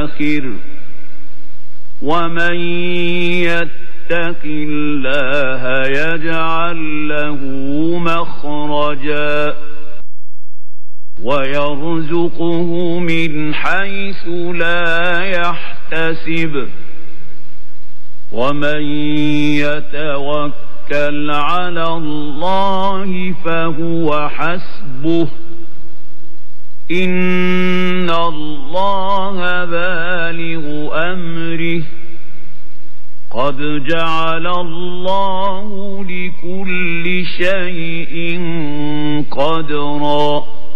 يدخر ومن يتق الله يجعل له مخرجا ويرزقه من حيث لا يحتسب ومن يتوكل على الله فهو حسبه إن الله بالغ أمره قد جعل الله لكل شيء قدرا